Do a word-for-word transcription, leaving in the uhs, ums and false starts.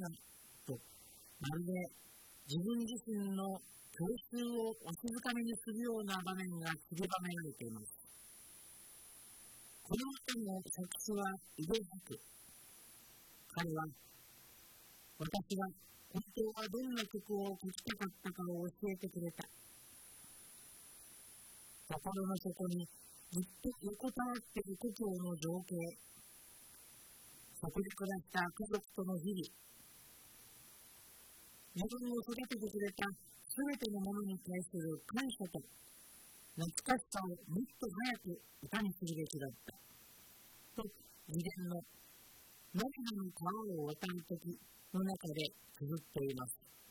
ないと、まるで自分自身の教習をわしづかみにするような場面が散りばめられています。この歌の作詞はイデハク。彼は、私は本当はどんな曲を書きたかったかを教えてくれた。心の底にずっと横たわっている故郷の情景、そこで暮らした家族との日々、自分を育ててくれたすべてのものに対する感謝と懐かしさをもっと早く歌にするべきだったと、自伝の涙の川を渡るときの中で綴っています。